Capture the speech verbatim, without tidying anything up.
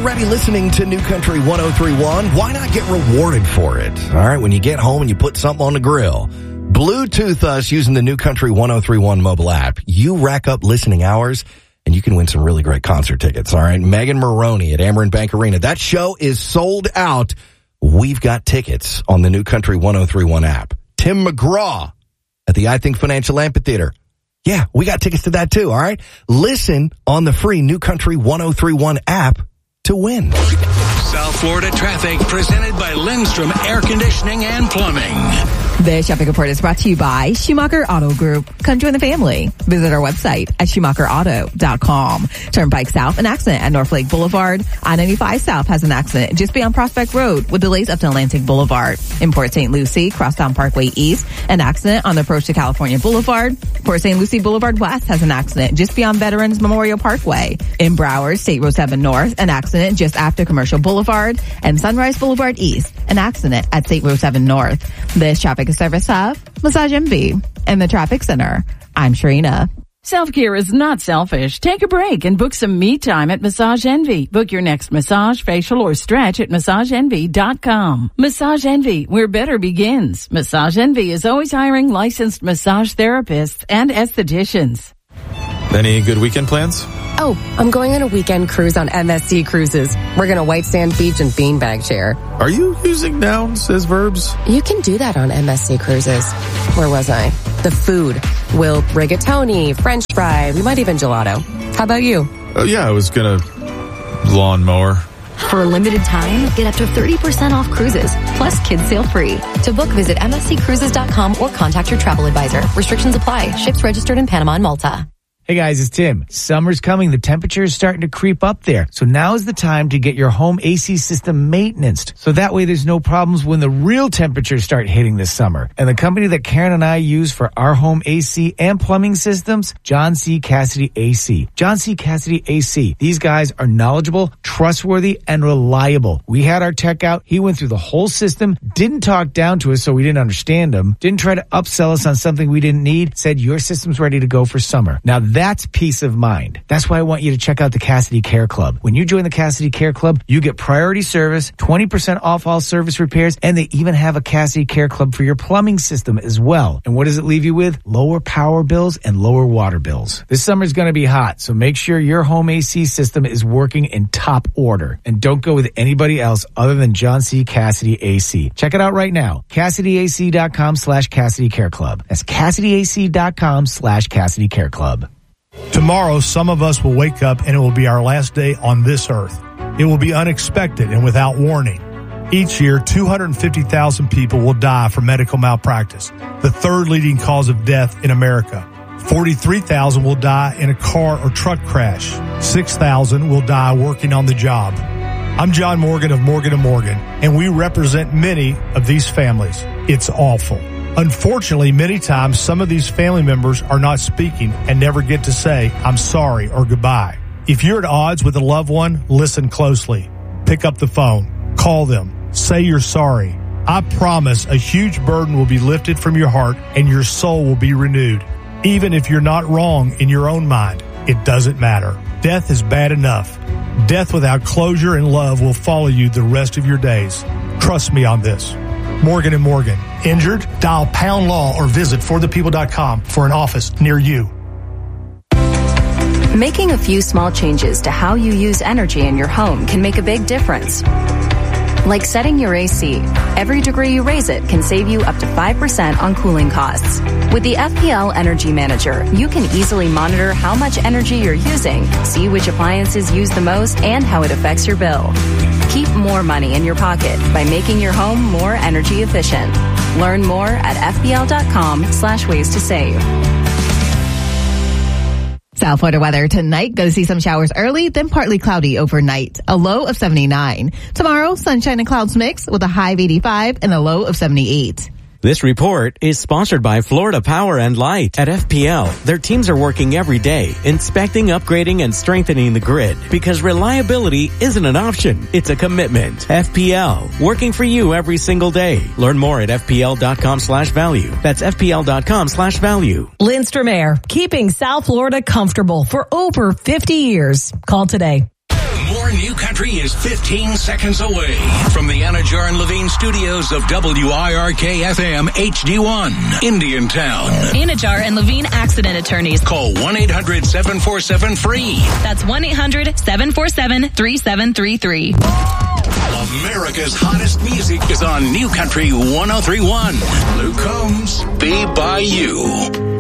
already listening to New Country one oh three point one, why not get rewarded for it? All right, when you get home and you put something on the grill, Bluetooth us using the New Country one oh three point one mobile app. You rack up listening hours, and you can win some really great concert tickets. All right, Megan Maroney at Amarin Bank Arena. That show is sold out. We've got tickets on the New Country one oh three point one app. Tim McGraw at the I Think Financial Amphitheater. Yeah, we got tickets to that too, all right? Listen on the free New Country one oh three point one app to win. South Florida traffic presented by Lindstrom Air Conditioning and Plumbing. This traffic report is brought to you by Schumacher Auto Group. Come join the family. Visit our website at schumacher auto dot com. Turnpike South, an accident at North Lake Boulevard. I ninety-five South has an accident just beyond Prospect Road with delays up to Atlantic Boulevard. In Port Saint Lucie, Crosstown Parkway East, an accident on the approach to California Boulevard. Port Saint Lucie Boulevard West has an accident just beyond Veterans Memorial Parkway. In Broward, State Road seven North, an accident just after Commercial Boulevard. And Sunrise Boulevard East, an accident at State Road seven North. This traffic is service of Massage Envy and the Traffic Center. I'm Sharina. Self-care is not selfish. Take a break and book some me time at Massage Envy. Book your next massage, facial, or stretch at massage envy dot com. Massage Envy, where better begins. Massage Envy is always hiring licensed massage therapists and estheticians. Any good weekend plans? Oh, I'm going on a weekend cruise on M S C Cruises. We're going to White Sand Beach and beanbag chair. Are you using nouns as verbs? You can do that on M S C Cruises. Where was I? The food. We'll rigatoni, French fry, we might even gelato. How about you? Oh, yeah, I was going to lawnmower. For a limited time, get up to thirty percent off cruises, plus kids sail free. To book, visit m s c cruises dot com or contact your travel advisor. Restrictions apply. Ships registered in Panama and Malta. Hey guys, it's Tim. Summer's coming. The temperature is starting to creep up there. So now is the time to get your home A C system maintenanced. So that way there's no problems when the real temperatures start hitting this summer. And the company that Karen and I use for our home A C and plumbing systems, John C. Cassidy A C. John C. Cassidy A C. These guys are knowledgeable, trustworthy, and reliable. We had our tech out. He went through the whole system, didn't talk down to us so we didn't understand him, didn't try to upsell us on something we didn't need, said your system's ready to go for summer. Now that's peace of mind. That's why I want you to check out the Cassidy Care Club. When you join the Cassidy Care Club, you get priority service, twenty percent off all service repairs, and they even have a Cassidy Care Club for your plumbing system as well. And what does it leave you with? Lower power bills and lower water bills. This summer's going to be hot, so make sure your home A C system is working in top order. And don't go with anybody else other than John C. Cassidy A C. Check it out right now. Cassidy A C dot com slash Cassidy Care Club. That's Cassidy A C dot com slash Cassidy Care Club. Tomorrow, some of us will wake up and it will be our last day on this earth. It will be unexpected and without warning. Each year, two hundred fifty thousand people will die from medical malpractice, the third leading cause of death in America. forty-three thousand will die in a car or truck crash. six thousand will die working on the job. I'm John Morgan of Morgan and Morgan, and we represent many of these families. It's awful. Unfortunately, many times some of these family members are not speaking and never get to say, I'm sorry or goodbye. If you're at odds with a loved one, listen closely. Pick up the phone. Call them. Say you're sorry. I promise a huge burden will be lifted from your heart and your soul will be renewed. Even if you're not wrong in your own mind, it doesn't matter. Death is bad enough. Death without closure and love will follow you the rest of your days. Trust me on this. Morgan and Morgan. Injured? Dial pound law or visit for the people dot com for an office near you. Making a few small changes to how you use energy in your home can make a big difference. Like setting your A C. Every degree you raise it can save you up to five percent on cooling costs. With the F P L Energy Manager, you can easily monitor how much energy you're using, see which appliances use the most, and how it affects your bill. Keep more money in your pocket by making your home more energy efficient. Learn more at f p l dot com slash ways to save. South Florida weather tonight, going to see some showers early, then partly cloudy overnight. A low of seventy-nine. Tomorrow, sunshine and clouds mix with a high of eighty-five and a low of seventy-eight. This report is sponsored by Florida Power and Light. At F P L, their teams are working every day, inspecting, upgrading, and strengthening the grid. Because reliability isn't an option, it's a commitment. F P L, working for you every single day. Learn more at f p l dot com slash value. That's f p l dot com slash value. Lindstrom Air, keeping South Florida comfortable for over fifty years. Call today. More Your new country is fifteen seconds away from the Anajar and Levine studios of W I R K F M H D one, Indiantown. Anajar and Levine accident attorneys. Call one eight hundred seven four seven free. That's one eight hundred seven four seven three seven three three. America's hottest music is on New Country one oh three point one. Luke Combs, Be By You.